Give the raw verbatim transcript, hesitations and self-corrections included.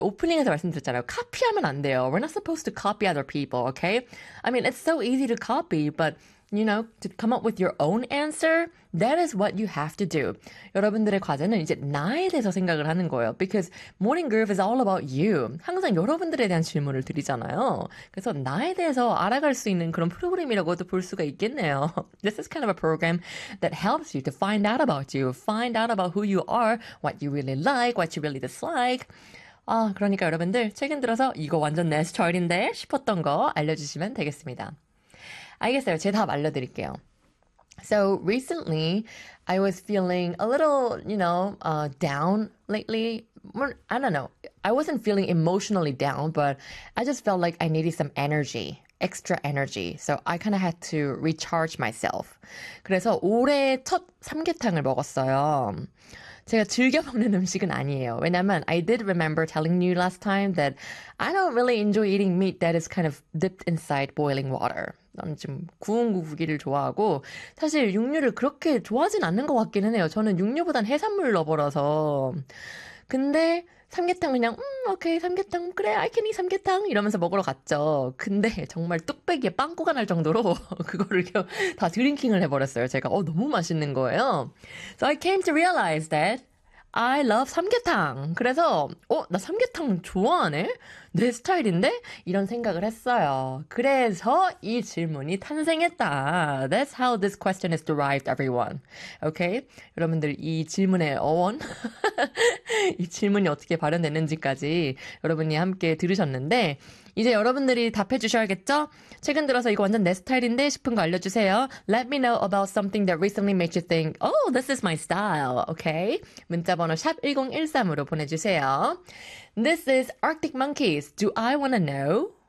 오프닝에서 말씀드렸잖아요. 카피하면 안 돼요. We're not supposed to copy other people, okay? I mean, it's so easy to copy, but you know, to come up with your own answer, that is what you have to do. 여러분들의 과제는 이제 나에 대해서 생각을 하는 거예요. Because Morning Groove is all about you. 항상 여러분들에 대한 질문을 드리잖아요. 그래서 나에 대해서 알아갈 수 있는 그런 프로그램이라고도 볼 수가 있겠네요. This is kind of a program that helps you to find out about you, find out about who you are, what you really like, what you really dislike. 아, 그러니까 여러분들 최근 들어서 이거 완전 내 스타일인데 싶었던 거 알려주시면 되겠습니다. 알겠어요. 제 답 알려드릴게요. So recently, I was feeling a little, you know, uh, down lately. Well, I don't know. I wasn't feeling emotionally down, but I just felt like I needed some energy, extra energy. So I kind of had to recharge myself. 그래서 올해 첫 삼계탕을 먹었어요. 제가 즐겨 먹는 음식은 아니에요. 왜냐면 I did remember telling you last time that I don't really enjoy eating meat that is kind of dipped inside boiling water. 나는 좀 구운 고기를 좋아하고 사실 육류를 그렇게 좋아하진 않는 것 같기는 해요. 저는 육류보단 해산물 러버라서. 근데 삼계탕 그냥 음 오케이 삼계탕 그래 I can eat 삼계탕 이러면서 먹으러 갔죠. 근데 정말 뚝배기에 빵꾸가 날 정도로 그거를 다 드링킹을 해버렸어요. 제가 어 너무 맛있는 거예요. So I came to realize that I love 삼계탕. 그래서 어, 나 삼계탕 좋아하네? 내 스타일인데? 이런 생각을 했어요. 그래서 이 질문이 탄생했다. That's how this question is derived, everyone. Okay? 여러분들 이 질문의 어원, 이 질문이 어떻게 발현됐는지까지 여러분이 함께 들으셨는데 이제 여러분들이 답해 주셔야겠죠? 최근 들어서 이거 완전 내 스타일인데 싶은 거 알려주세요. Let me know about something that recently made you think, oh, this is my style. Okay? 문자번호 샵 일공일삼으로 보내주세요. This is Arctic Monkeys. Do I Wanna Know?